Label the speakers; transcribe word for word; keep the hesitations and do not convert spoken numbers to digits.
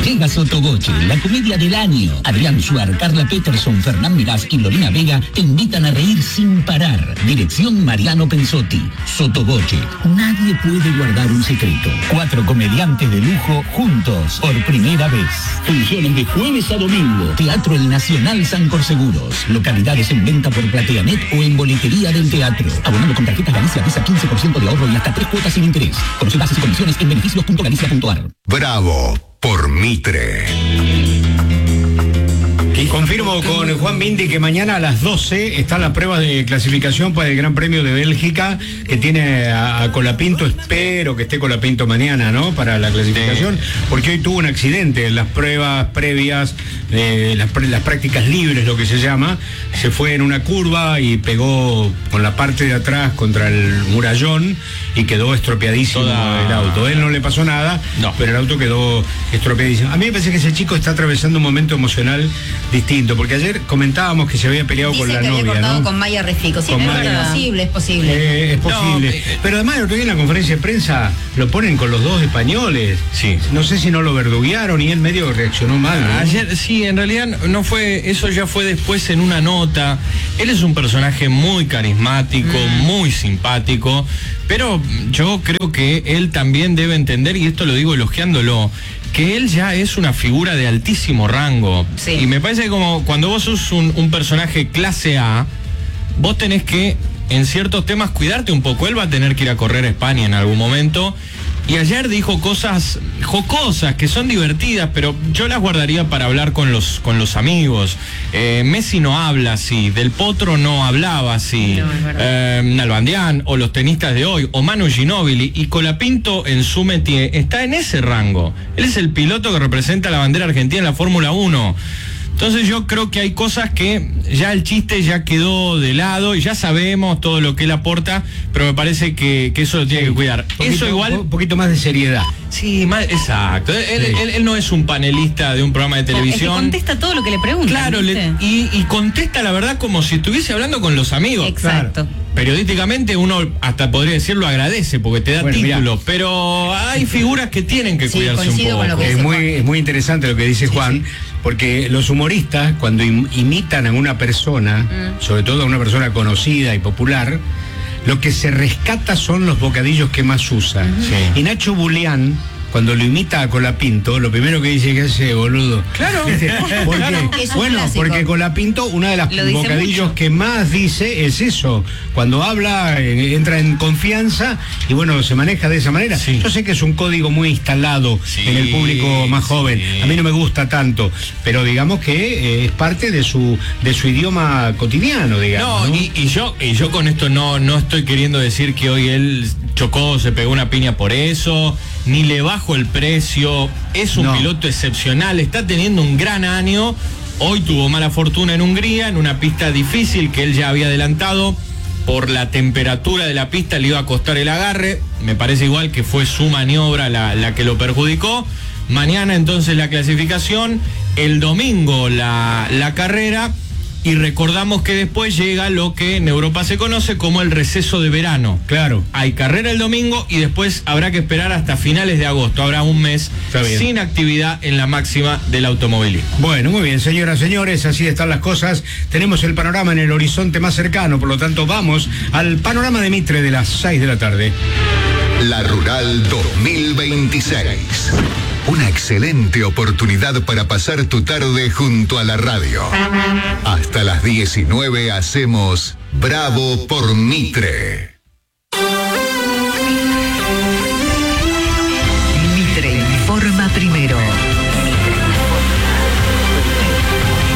Speaker 1: Llega Sotoboche, la comedia del año. Adrián Suar, Carla Peterson, Fernán Mirás y Lorena Vega te invitan a reír sin parar. Dirección Mariano Pensotti. Sotoboche. Nadie puede guardar un secreto. Cuatro comediantes de lujo juntos por primera vez. Funciones de jueves a domingo. Teatro El Nacional Sancor Seguros. Localidades en venta por Plateanet o en boletería del teatro. Abonando con tarjetas Galicia Visa quince por ciento de ahorro y hasta tres cuotas sin interés. Conoce bases y condiciones en beneficios punto galicia punto a r.
Speaker 2: Bravo por Mitre.
Speaker 3: Y confirmo con Juan Mindy que mañana a las doce está la prueba de clasificación para el Gran Premio de Bélgica, que tiene a, a Colapinto. Espero que esté Colapinto mañana, ¿no? Para la clasificación, porque hoy tuvo un accidente en las pruebas previas, eh, las, las prácticas libres, lo que se llama. Se fue en una curva y pegó con la parte de atrás contra el murallón y quedó estropeadísimo Toda... el auto. A él no le pasó nada, no. Pero el auto quedó estropeadísimo. A mí me parece que ese chico está atravesando un momento emocional distinto, porque ayer comentábamos que se había peleado
Speaker 4: Dice
Speaker 3: con la
Speaker 4: que
Speaker 3: novia,
Speaker 4: había cortado
Speaker 3: ¿no?
Speaker 4: con Maya Refico. Sí,
Speaker 3: Con
Speaker 4: es
Speaker 3: Maya.
Speaker 4: posible, es posible.
Speaker 3: Eh, es posible. No, eh, Pero además, el otro día en la conferencia de prensa lo ponen con los dos españoles.
Speaker 5: Sí.
Speaker 3: No sé si no lo verduguearon y él medio reaccionó mal, ¿no?
Speaker 5: Ayer, sí, en realidad no fue, eso ya fue después en una nota. Él es un personaje muy carismático, mm. muy simpático, pero yo creo que él también debe entender, y esto lo digo elogiándolo, que él ya es una figura de altísimo rango.
Speaker 4: Sí.
Speaker 5: Y me parece como cuando vos sos un, un personaje clase A, vos tenés que, en ciertos temas, cuidarte un poco. Él va a tener que ir a correr a España en algún momento. Y ayer dijo cosas jocosas, que son divertidas, pero yo las guardaría para hablar con los, con los amigos. Eh, Messi no habla así, Del Potro no hablaba así, no, eh, Nalbandián, o los tenistas de hoy, o Manu Ginóbili, y Colapinto en su métier está en ese rango. Él es el piloto que representa la bandera argentina en la Fórmula uno. Entonces yo creo que hay cosas que ya el chiste ya quedó de lado y ya sabemos todo lo que él aporta, pero me parece que, que eso lo tiene sí, que cuidar.
Speaker 3: Poquito,
Speaker 5: eso igual...
Speaker 3: Un poquito más de seriedad.
Speaker 5: Sí, más, exacto. Él,
Speaker 3: sí.
Speaker 5: él, él no es un panelista de un programa de televisión.
Speaker 4: Es que contesta todo lo que le preguntan.
Speaker 5: Claro, le, y, y contesta la verdad como si estuviese hablando con los amigos.
Speaker 4: Exacto.
Speaker 5: Claro. Periodísticamente uno hasta podría decir lo agradece porque te da bueno, título, mirá. Pero hay figuras que tienen que sí, cuidarse un poco.
Speaker 3: Con lo que es, muy, es muy interesante lo que dice Juan, sí, sí. Porque los humoristas cuando im imitan a una persona, mm. sobre todo a una persona conocida y popular, lo que se rescata son los bocadillos que más usa. Sí. Y Nacho Bulián, cuando lo imita a Colapinto, lo primero que dice que hace, boludo.
Speaker 5: Claro.
Speaker 3: ¿Por qué?
Speaker 4: Claro,
Speaker 3: bueno,
Speaker 4: clásico.
Speaker 3: Porque Colapinto, una de las bocadillos mucho. que más dice es eso. Cuando habla, eh, entra en confianza y bueno, se maneja de esa manera. Sí. Yo sé que es un código muy instalado sí, en el público más joven. Sí. A mí no me gusta tanto, pero digamos que eh, es parte de su de su idioma cotidiano, digamos.
Speaker 5: No, ¿no? Y, y yo y yo con esto no, no estoy queriendo decir que hoy él chocó, se pegó una piña por eso, ni le bajo el precio, es un no. piloto excepcional, está teniendo un gran año. Hoy tuvo mala fortuna en Hungría, en una pista difícil que él ya había adelantado. Por la temperatura de la pista le iba a costar el agarre. Me parece igual que fue su maniobra la, la que lo perjudicó. Mañana entonces la clasificación, el domingo la, la carrera. Y recordamos que después llega lo que en Europa se conoce como el receso de verano.
Speaker 3: Claro.
Speaker 5: Hay carrera el domingo y después habrá que esperar hasta finales de agosto. Habrá un mes sin actividad en la máxima del automovilismo.
Speaker 3: Bueno, muy bien, señoras, señores, así están las cosas. Tenemos el panorama en el horizonte más cercano, por lo tanto vamos al panorama de Mitre de las seis de la tarde.
Speaker 2: La Rural dos mil veintiséis. Una excelente oportunidad para pasar tu tarde junto a la radio. Hasta las diecinueve hacemos Bravo por Mitre.